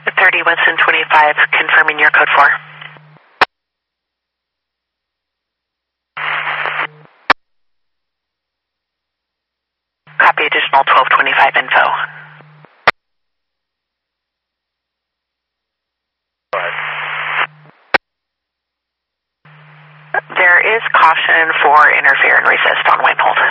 30 Winston 25, confirming your code 4. Copy additional 1225 info. There is caution for interfere and resist on wind hold.